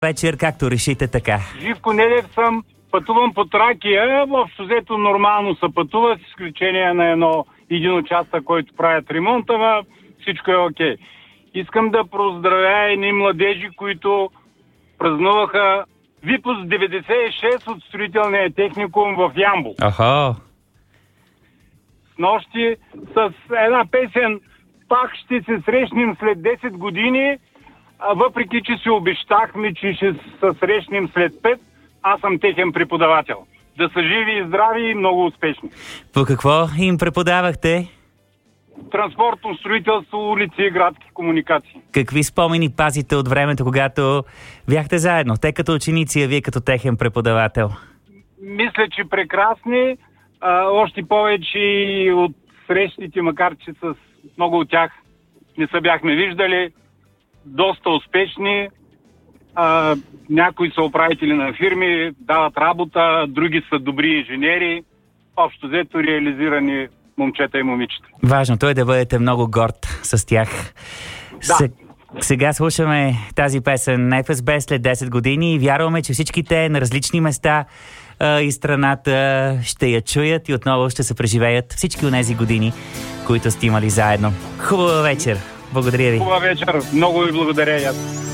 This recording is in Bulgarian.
вечер, както решите така. Живко Недев съм, пътувам по Тракия, общо взето нормално се пътува, с изключение на един участък, който правят ремонта, всичко е окей. Искам да поздравя едни младежи, които празнуваха Випуск 96 от строителния техникум в Ямбол. Охо! С нощи с една песен пак ще се срещнем след 10 години, въпреки че си обещахме, че ще се срещнем след 5, аз съм техен преподавател. Да са живи и здрави и много успешни. По какво им преподавахте? Транспортно строителство, улици и градски комуникации. Какви спомени пазите от времето, когато бяхте заедно? Те като ученици, а вие като техен преподавател? Мисля, че прекрасни. Още повече и от срещите, макар че с много от тях не се бяхме виждали. Доста успешни. Някои са управители на фирми, дават работа, други са добри инженери. Общо взето реализирани момчета и момичета. Важното е да бъдете много горд с тях. Да. Сега слушаме тази песен ФСБ след 10 години и вярваме, че всички те на различни места и страната ще я чуят и отново ще се преживеят всички онези години, които сте имали заедно. Хубава вечер! Благодаря ви! Хубава вечер! Много ви благодаря!